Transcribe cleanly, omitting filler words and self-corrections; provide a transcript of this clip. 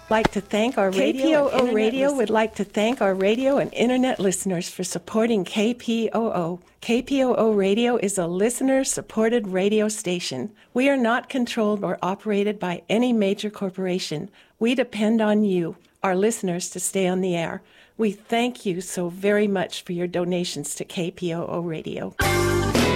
Like to thank our KPOO Radio would like to thank our radio and internet listeners for supporting KPOO. KPOO Radio is a listener-supported radio station. We are not controlled or operated by any major corporation. We depend on you, our listeners, to stay on the air. We thank you so very much for your donations to KPOO Radio.